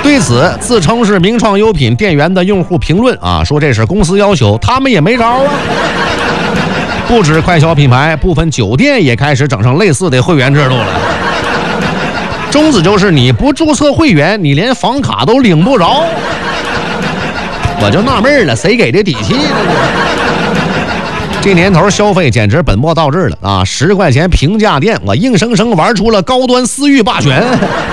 对此，自称是名创优品店员的用户评论啊，说这是公司要求，他们也没招啊。不止快消品牌，部分酒店也开始整成类似的会员制度了。宗旨就是你不注册会员，你连房卡都领不着。我就纳闷了，谁给的底气呢？这年头消费简直本末倒置了啊！10块钱平价店，我硬生生玩出了高端私域霸权。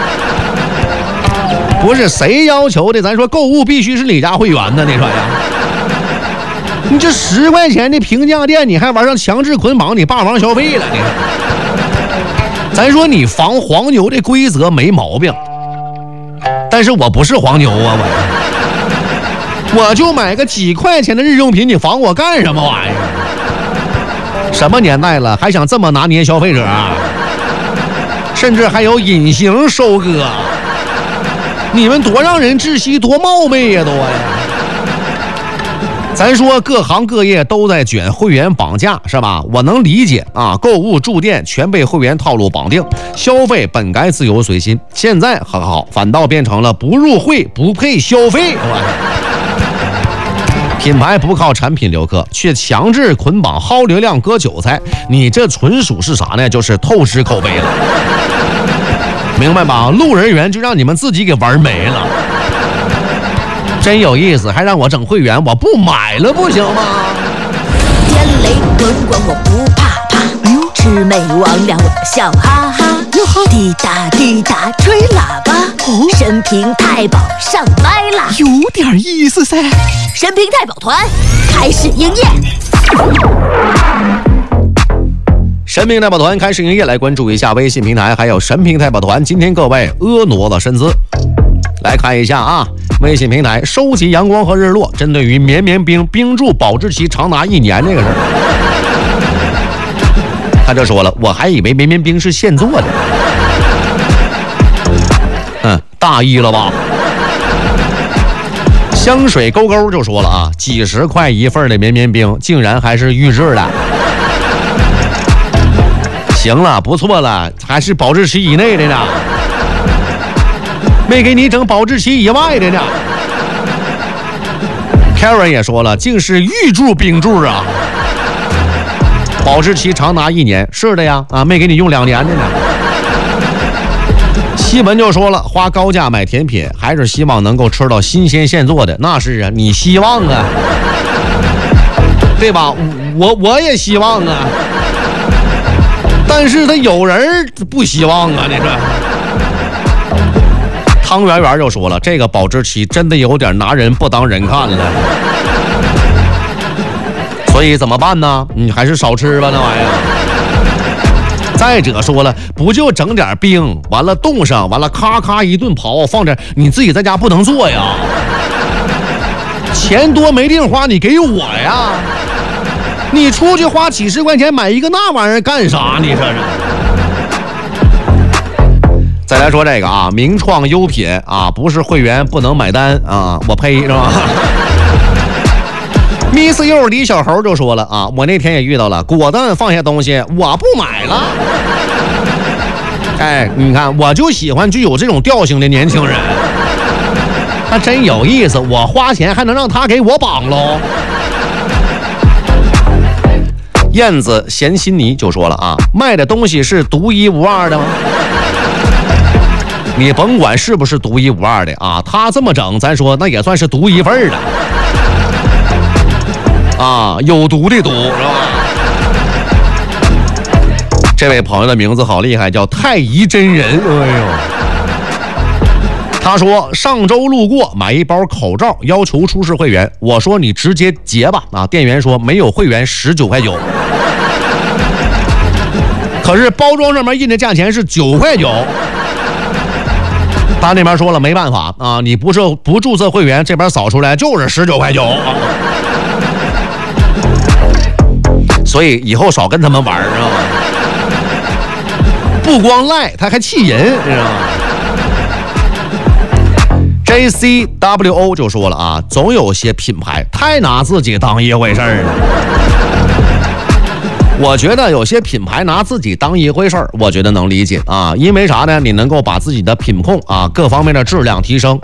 不是谁要求的，咱说购物必须是你家会员的，你说呀？你这10块钱的平价店，你还玩上强制捆绑，你霸王消费了，你说？咱说你防黄牛的规则没毛病，但是我不是黄牛啊，我就买个几块钱的日用品，你防我干什么玩意儿？什么年代了，还想这么拿捏消费者啊？甚至还有隐形收割。你们多让人窒息，多冒昧呀，多呀！咱说各行各业都在卷会员绑架，是吧？我能理解啊，购物住店全被会员套路绑定，消费本该自由随心，现在很好，反倒变成了不入会不配消费。品牌不靠产品留客，却强制捆绑薅流量割韭菜，你这纯属是啥呢？就是透支口碑了。明白吧？路人缘就让你们自己给玩没了，真有意思，还让我整会员，我不买了不行吗？ 天雷滚滚我不怕怕，哎呦，魑魅魍魉我笑哈哈，哟呵，滴答滴答吹喇叭，哦，神平太保上麦啦， 有点意思噻。 神平太保团开始营业。 神平太保团开始营业，来关注一下微信平台，还有神平太保团。今天各位婀娜的身姿，来看一下啊，微信平台收集阳光和日落，针对于绵绵冰冰柱保质期长达1年这个事儿，他就说了，我还以为绵绵冰是现做的，大意了吧？香水勾勾就说了啊，几十块一份的绵绵冰，竟然还是预制的。行了，不错了，还是保质期以内的呢，没给你整保质期以外的呢。Karen 也说了，竟是预铸冰柱啊，保质期长达1年，是的呀，啊，没给你用2年的呢。西文就说了，花高价买甜品，还是希望能够吃到新鲜现做的，那是啊，你希望啊，对吧？我也希望啊。但是他有人不希望啊，你这。汤圆圆就说了，这个保质期真的有点拿人不当人看了，所以怎么办呢？你还是少吃吧，那玩意儿。再者说了，不就整点冰，完了冻上，完了咔咔一顿刨，放点，你自己在家不能做呀？钱多没地方花，你给我呀？你出去花几十块钱买一个那玩意儿干啥？你这是。再来说这个啊，名创优品啊，不是会员不能买单啊，我呸，是吧？Miss You 李小猴就说了啊，我那天也遇到了，果断放下东西，我不买了。哎，你看，我就喜欢具有这种调性的年轻人，他真有意思，我花钱还能让他给我绑喽。燕子咸心泥就说了啊，卖的东西是独一无二的吗？你甭管是不是独一无二的啊，他这么整，咱说那也算是独一份的啊，有毒的毒，是吧？这位朋友的名字好厉害，叫太乙真人。哎呦，他说上周路过买一包口罩，要求出示会员，我说你直接结吧啊，店员说没有会员19块9，可是包装上面印的价钱是9块9。他那边说了没办法啊，你不注册会员，这边扫出来就是19块9。所以以后少跟他们玩，知道吗？不光赖，他还气人，知道吗？JCWO 就说了啊，总有些品牌太拿自己当一回事儿了。我觉得有些品牌拿自己当一回事儿，我觉得能理解啊，因为啥呢？你能够把自己的品控啊各方面的质量提升。